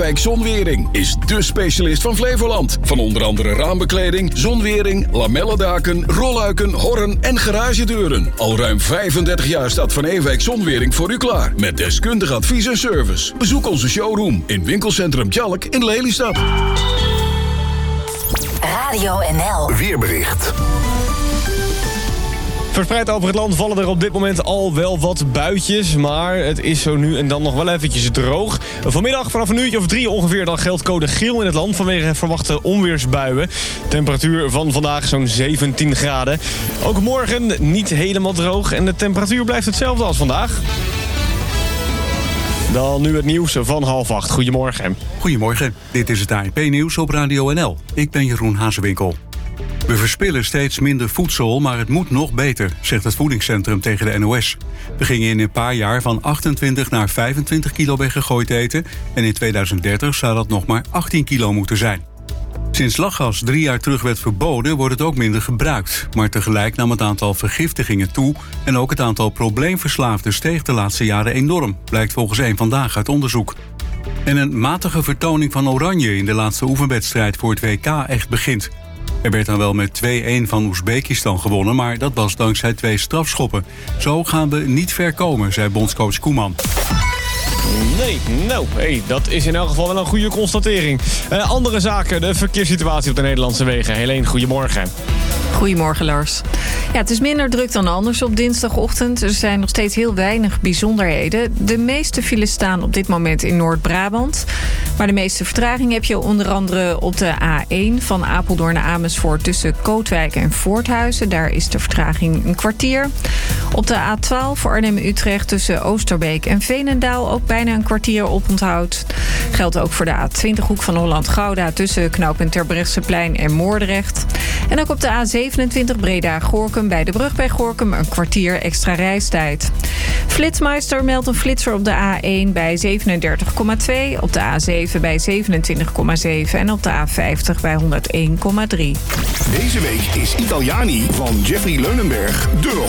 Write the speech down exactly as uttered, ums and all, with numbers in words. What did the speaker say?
Ewijk Zonwering is dé specialist van Flevoland. Van onder andere raambekleding, zonwering, lamellendaken, rolluiken, horren en garagedeuren. Al ruim vijfendertig jaar staat Van Ewijk Zonwering voor u klaar. Met deskundig advies en service. Bezoek onze showroom in winkelcentrum Tjalk in Lelystad. Radio N L Weerbericht. Verspreid over het land vallen er op dit moment al wel wat buitjes. Maar het is zo nu en dan nog wel eventjes droog. Vanmiddag vanaf een uurtje of drie ongeveer dan geldt code geel in het land vanwege verwachte onweersbuien. Temperatuur van vandaag zo'n zeventien graden. Ook morgen niet helemaal droog en de temperatuur blijft hetzelfde als vandaag. Dan nu het nieuws van half acht. Goedemorgen. Goedemorgen, dit is het A N P-nieuws op Radio N L. Ik ben Jeroen Hazewinkel. We verspillen steeds minder voedsel, maar het moet nog beter, zegt het voedingscentrum tegen de N O S. We gingen in een paar jaar van achtentwintig naar vijfentwintig kilo weggegooid eten en in tweeduizend dertig zou dat nog maar achttien kilo moeten zijn. Sinds lachgas drie jaar terug werd verboden, wordt het ook minder gebruikt. Maar tegelijk nam het aantal vergiftigingen toe en ook het aantal probleemverslaafden steeg de laatste jaren enorm, blijkt volgens Eén Vandaag uit onderzoek. En een matige vertoning van Oranje in de laatste oefenwedstrijd voor het W K echt begint. Er werd dan wel met twee-een van Oezbekistan gewonnen, maar dat was dankzij twee strafschoppen. Zo gaan we niet ver komen, zei bondscoach Koeman. Nee, nou, hey, dat is in elk geval wel een goede constatering. Uh, andere zaken, de verkeerssituatie op de Nederlandse wegen. Helene, goedemorgen. Goedemorgen, Lars. Ja, het is minder druk dan anders op dinsdagochtend. Er zijn nog steeds heel weinig bijzonderheden. De meeste files staan op dit moment in Noord-Brabant. Maar de meeste vertraging heb je onder andere op de A één... van Apeldoorn naar Amersfoort tussen Kootwijk en Voorthuizen. Daar is de vertraging een kwartier. Op de A twaalf voor Arnhem-Utrecht tussen Oosterbeek en Veenendaal... ook bijna een kwartier oponthoud. Geldt ook voor de A twintig hoek van Holland-Gouda... tussen knooppunt Terbrechtseplein en Moordrecht. En ook op de A zevenentwintig Breda-Gorinchem bij de brug bij Gorinchem... een kwartier extra reistijd. Flitsmeister meldt een flitser op de A één bij zevenendertig komma twee... op de A zeven bij zevenentwintig komma zeven... en op de A vijftig bij honderdéén komma drie. Deze week is Italiani van Jeffrey Leunenberg de